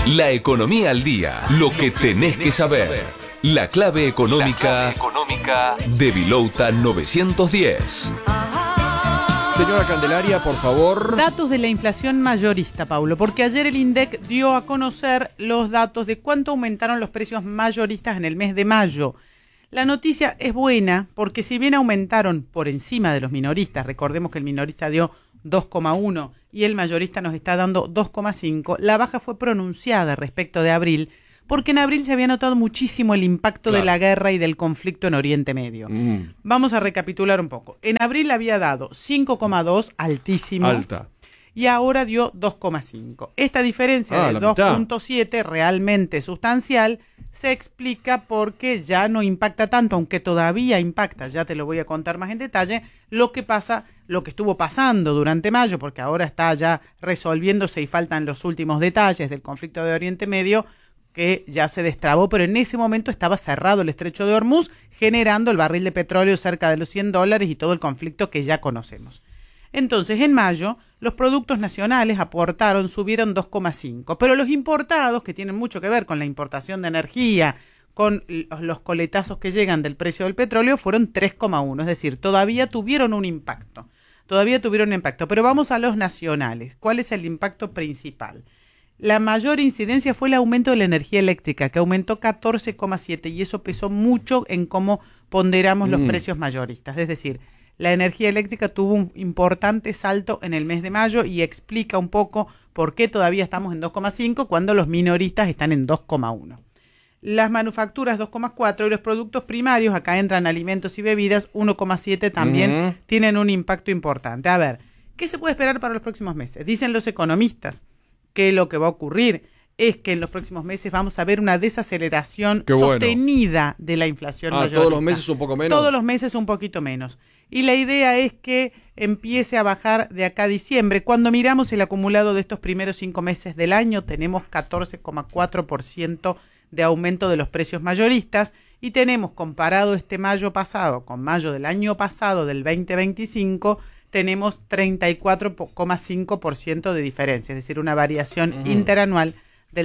La economía al día. Lo que tenés que saber. La clave económica de Vilouta 910. Señora Candelaria, por favor. Datos de la inflación mayorista, Paulo, porque ayer el INDEC dio a conocer los datos de cuánto aumentaron los precios mayoristas en el mes de mayo. La noticia es buena porque si bien aumentaron por encima de los minoristas, recordemos que el minorista dio 2,1 y el mayorista nos está dando 2,5, la baja fue pronunciada respecto de abril, porque en abril se había notado muchísimo el impacto de la guerra y del conflicto en Oriente Medio. Vamos a recapitular un poco. En abril había dado 5,2, altísimo. Alta. Y ahora dio 2,5. Esta diferencia de 2,7, realmente sustancial, se explica porque ya no impacta tanto, aunque todavía impacta, ya te lo voy a contar más en detalle, lo que estuvo pasando durante mayo, porque ahora está ya resolviéndose y faltan los últimos detalles del conflicto de Oriente Medio, que ya se destrabó, pero en ese momento estaba cerrado el estrecho de Hormuz, generando el barril de petróleo cerca de los $100 y todo el conflicto que ya conocemos. Entonces, en mayo, los productos nacionales subieron 2,5, pero los importados, que tienen mucho que ver con la importación de energía, con los coletazos que llegan del precio del petróleo, fueron 3,1, es decir, todavía tuvieron un impacto, pero vamos a los nacionales. ¿Cuál es el impacto principal? La mayor incidencia fue el aumento de la energía eléctrica, que aumentó 14,7, y eso pesó mucho en cómo ponderamos los precios mayoristas. Es decir, la energía eléctrica tuvo un importante salto en el mes de mayo y explica un poco por qué todavía estamos en 2,5 cuando los minoristas están en 2,1. Las manufacturas 2,4 y los productos primarios, acá entran alimentos y bebidas, 1,7 también tienen un impacto importante. A ver, ¿qué se puede esperar para los próximos meses? Dicen los economistas que lo que va a ocurrir es que en los próximos meses vamos a ver una desaceleración sostenida de la inflación mayorista. ¿Todos los meses un poco menos? Todos los meses un poquito menos. Y la idea es que empiece a bajar de acá a diciembre. Cuando miramos el acumulado de estos primeros 5 meses del año, tenemos 14,4% de aumento de los precios mayoristas y tenemos, comparado este mayo pasado con mayo del año pasado, del 2025, tenemos 34,5% de diferencia, es decir, una variación interanual del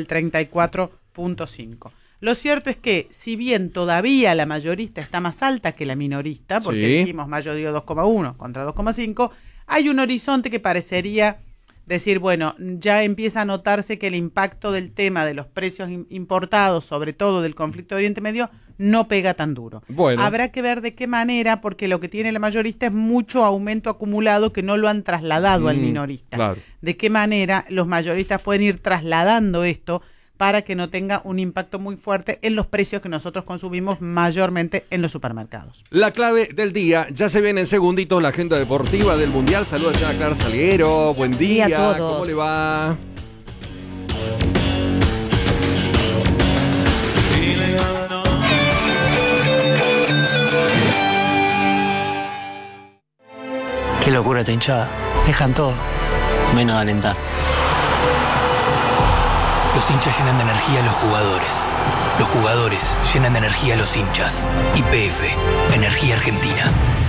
34,5%. Lo cierto es que, si bien todavía la mayorista está más alta que la minorista, porque dijimos mayo dio 2,1 contra 2,5, hay un horizonte que parecería decir, bueno, ya empieza a notarse que el impacto del tema de los precios importados, sobre todo del conflicto de Oriente Medio, no pega tan duro. Bueno. Habrá que ver de qué manera, porque lo que tiene la mayorista es mucho aumento acumulado que no lo han trasladado al minorista. Claro. De qué manera los mayoristas pueden ir trasladando esto para que no tenga un impacto muy fuerte en los precios que nosotros consumimos mayormente en los supermercados. La clave del día, ya se viene en segunditos la agenda deportiva del Mundial. Saludos a Clara Salguero, buen día, a todos. ¿Cómo le va? Qué locura esta hinchada, dejan todo, menos de alentar. Los hinchas llenan de energía a los jugadores. Los jugadores llenan de energía a los hinchas. YPF, Energía Argentina.